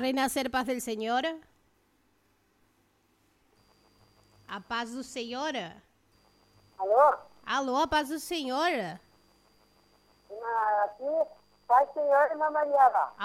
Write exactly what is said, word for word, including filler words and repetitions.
reina ser paz del Senhor. A paz do Senhor. Alô? Alô, a paz do Senhor. Uma- Aqui, Pai Senhor e Irmã Mariela.